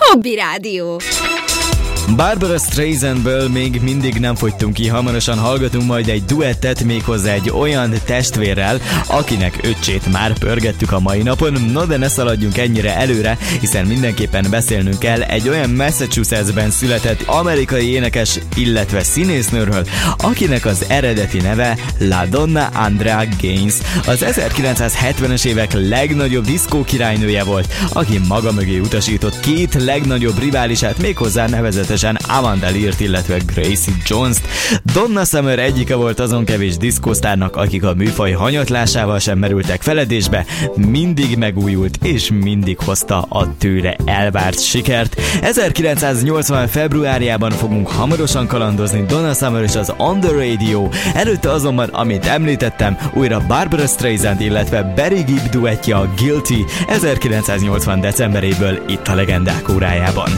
Hobby Rádió. Barbara Streisandből még mindig nem fogytunk ki, hamarosan hallgatunk majd egy duettet, méghozzá egy olyan testvérrel, akinek öccsét már pörgettük a mai napon. No, de ne szaladjunk ennyire előre, hiszen mindenképpen beszélnünk kell egy olyan Massachusettsben született amerikai énekes, illetve színésznőről, akinek az eredeti neve La Donna Andrea Gaines. Az 1970-es évek legnagyobb diszkó királynője volt, aki maga mögé utasított két legnagyobb riválisát, méghozzá nevezetesen Amanda Leart, illetve Gracie Jones-t. Donna Summer egyike volt azon kevés diszkósztárnak, akik a műfaj hanyatlásával sem merültek feledésbe, mindig megújult és mindig hozta a tőle elvárt sikert. 1980 februárjában fogunk hamarosan kalandozni Donna Summer és az On The Radio. Előtte azonban, amit említettem, újra Barbara Streisand, illetve Barry Gibb duettje, a Guilty 1980 decemberéből itt a Legendák órájában.